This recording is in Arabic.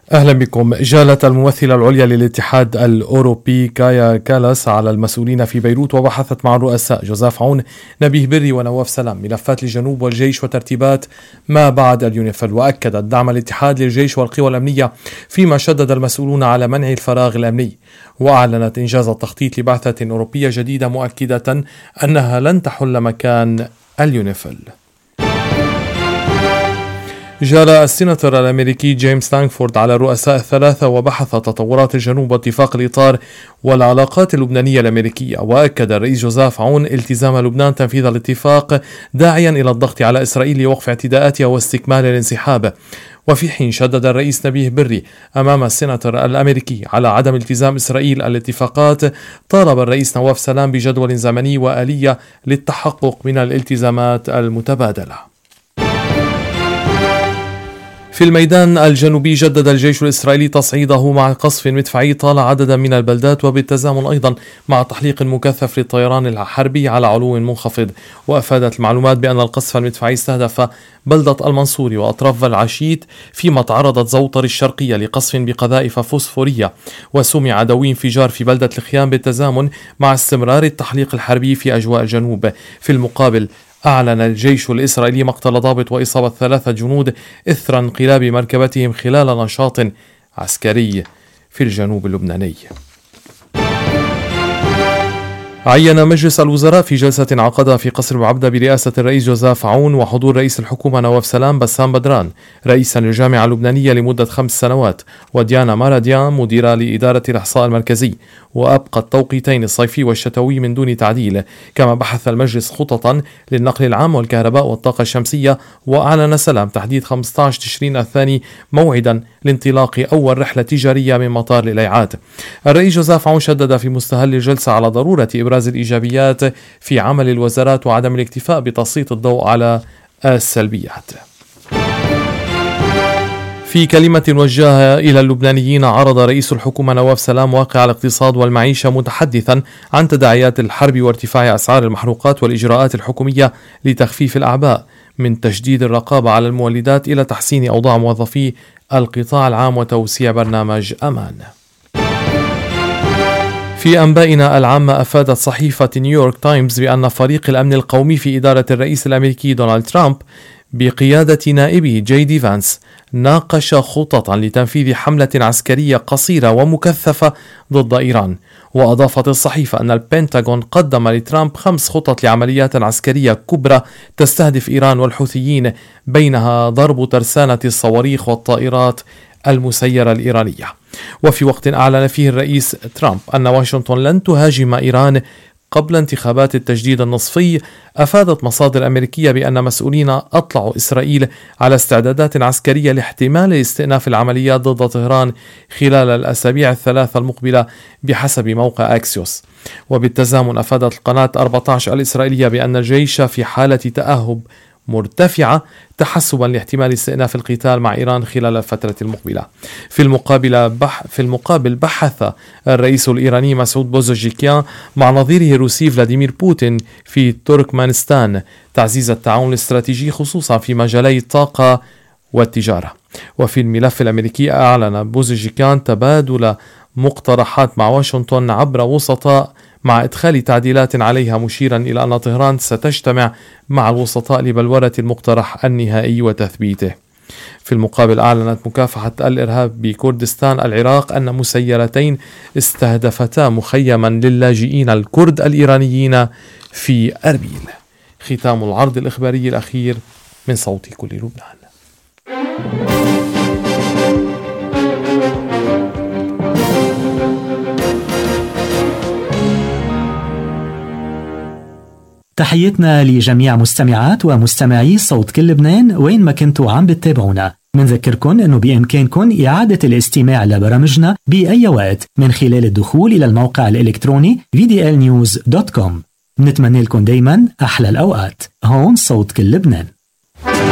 أهلا بكم. جالت الممثلة العليا للاتحاد الأوروبي كايا كالاس على المسؤولين في بيروت وبحثت مع الرؤساء جوزيف عون، نبيه بري ونواف سلام ملفات الجنوب والجيش وترتيبات ما بعد اليونيفيل، وأكدت دعم الاتحاد للجيش والقوى الأمنية، فيما شدد المسؤولون على منع الفراغ الأمني. وأعلنت إنجاز التخطيط لبعثة أوروبية جديدة مؤكدة أنها لن تحل مكان اليونيفيل. جال السيناتور الأمريكي جيمس لانغفورد على الرؤساء الثلاثة وبحث تطورات الجنوب واتفاق الإطار والعلاقات اللبنانية الأمريكية، وأكد الرئيس جوزيف عون التزام لبنان تنفيذ الاتفاق، داعيا إلى الضغط على إسرائيل لوقف اعتداءاتها واستكمال الانسحاب. وفي حين شدد الرئيس نبيه بري أمام السيناتور الأمريكي على عدم التزام إسرائيل الاتفاقات، طالب الرئيس نواف سلام بجدول زمني وآلية للتحقق من الالتزامات المتبادلة. في الميدان الجنوبي جدد الجيش الإسرائيلي تصعيده مع قصف مدفعي طال عددا من البلدات، وبالتزامن أيضا مع تحليق مكثف للطيران الحربي على علو منخفض. وأفادت المعلومات بأن القصف المدفعي استهدف بلدة المنصوري وأطراف العشيت، فيما تعرضت زوطر الشرقية لقصف بقذائف فوسفورية، وسمع دوي انفجار في بلدة الخيام، بالتزامن مع استمرار التحليق الحربي في أجواء الجنوب. في المقابل أعلن الجيش الإسرائيلي مقتل ضابط وإصابة 3 جنود إثر انقلاب مركبتهم خلال نشاط عسكري في الجنوب اللبناني. عين مجلس الوزراء في جلسة عقدها في قصر بعبدة برئاسة الرئيس جوزيف عون وحضور رئيس الحكومة نواف سلام بسام بدران رئيسا للجامعة اللبنانية لمدة 5 سنوات، وديانا ماراديان مديرة لإدارة الإحصاء المركزي، وأبقى التوقيتين الصيفي والشتوي من دون تعديل. كما بحث المجلس خططا للنقل العام والكهرباء والطاقة الشمسية، وأعلن سلام تحديد 15 تشرين الثاني موعدا لانطلاق أول رحلة تجارية من مطار الإليعات. الرئيس جوزيف عون شدد في مستهل الجلسة على ضرورة إبراز الإيجابيات في عمل الوزارات وعدم الاكتفاء بتسليط الضوء على السلبيات. في كلمة وجهها إلى اللبنانيين، عرض رئيس الحكومة نواف سلام واقع الاقتصاد والمعيشة، متحدثا عن تداعيات الحرب وارتفاع أسعار المحروقات والإجراءات الحكومية لتخفيف الأعباء، من تشديد الرقابة على المولدات إلى تحسين أوضاع موظفي القطاع العام وتوسيع برنامج أمان. في أنبائنا العامة، أفادت صحيفة نيويورك تايمز بأن فريق الأمن القومي في إدارة الرئيس الأمريكي دونالد ترامب بقيادة نائبه جي دي فانس ناقش خططا لتنفيذ حملة عسكرية قصيرة ومكثفة ضد إيران. وأضافت الصحيفة أن البنتاغون قدم لترامب 5 خطط لعمليات عسكرية كبرى تستهدف إيران والحوثيين، بينها ضرب ترسانة الصواريخ والطائرات المسيرة الإيرانية. وفي وقت أعلن فيه الرئيس ترامب أن واشنطن لن تهاجم إيران قبل انتخابات التجديد النصفي، أفادت مصادر أمريكية بأن مسؤولين أطلعوا إسرائيل على استعدادات عسكرية لاحتمال استئناف العمليات ضد طهران خلال الأسابيع ال3 المقبلة بحسب موقع أكسيوس. وبالتزامن أفادت القناة 14 الإسرائيلية بأن الجيش في حالة تأهب مرتفعة تحسبا لاحتمال استئناف القتال مع إيران خلال الفترة المقبلة. في المقابل بحث الرئيس الإيراني مسعود بوزوجيكيان مع نظيره الروسي فلاديمير بوتين في تركمانستان تعزيز التعاون الاستراتيجي، خصوصا في مجالي الطاقة والتجارة. وفي الملف الأمريكي، أعلن بوزوجيكيان تبادل مقترحات مع واشنطن عبر وسطاء مع إدخال تعديلات عليها، مشيرا إلى أن طهران ستجتمع مع الوسطاء لبلورة المقترح النهائي وتثبيته. في المقابل، أعلنت مكافحة الإرهاب بكردستان العراق أن مسيرتين استهدفتا مخيما للاجئين الكرد الإيرانيين في أربيل. ختام العرض الإخباري الأخير من صوت كل لبنان. تحيتنا لجميع مستمعات ومستمعي صوت كل لبنان وين ما كنتوا عم بتتابعونا. منذكركن أنه بإمكانكن إعادة الاستماع لبرامجنا بأي وقت من خلال الدخول إلى الموقع الإلكتروني vdlnews.com. نتمنى لكم دايما أحلى الأوقات. هون صوت كل لبنان.